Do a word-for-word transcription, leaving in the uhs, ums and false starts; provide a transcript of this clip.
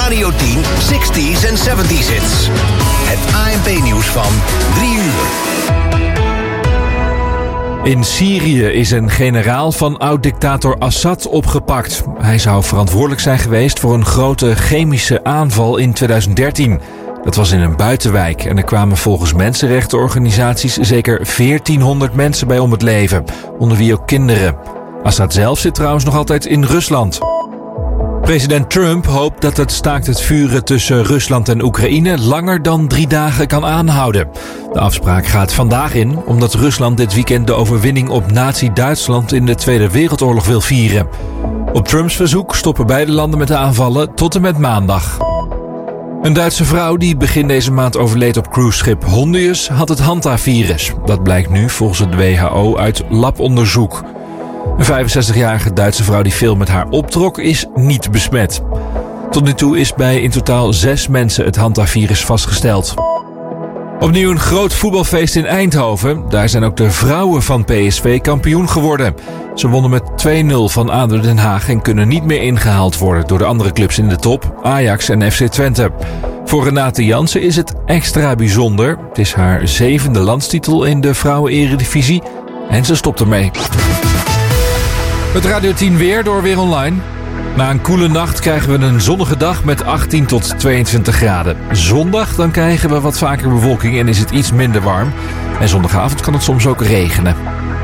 Radio tien zestig's en zeventig's hits. Het A N P-nieuws van drie uur. In Syrië is een generaal van oud-dictator Assad opgepakt. Hij zou verantwoordelijk zijn geweest voor een grote chemische aanval in tweeduizend dertien. Dat was in een buitenwijk en er kwamen volgens mensenrechtenorganisaties zeker veertienhonderd mensen bij om het leven, onder wie ook kinderen. Assad zelf zit trouwens nog altijd in Rusland. President Trump hoopt dat het staakt het vuren tussen Rusland en Oekraïne langer dan drie dagen kan aanhouden. De afspraak gaat vandaag in, omdat Rusland dit weekend de overwinning op Nazi-Duitsland in de Tweede Wereldoorlog wil vieren. Op Trumps verzoek stoppen beide landen met de aanvallen tot en met maandag. Een Duitse vrouw die begin deze maand overleed op cruiseschip Hondius had het Hanta-virus. Dat blijkt nu volgens het W H O uit labonderzoek. Een vijfenzestigjarige Duitse vrouw die veel met haar optrok is niet besmet. Tot nu toe is bij in totaal zes mensen het Hanta-virus vastgesteld. Opnieuw een groot voetbalfeest in Eindhoven. Daar zijn ook de vrouwen van P S V kampioen geworden. Ze wonnen met twee nul van A D O Den Haag en kunnen niet meer ingehaald worden door de andere clubs in de top, Ajax en F C Twente. Voor Renate Jansen is het extra bijzonder. Het is haar zevende landstitel in de vrouwen-eredivisie en ze stopt ermee. Het Radio tien weer door Weer Online. Na een koele nacht krijgen we een zonnige dag met achttien tot tweeëntwintig graden. Zondag dan krijgen we wat vaker bewolking en is het iets minder warm. En zondagavond kan het soms ook regenen.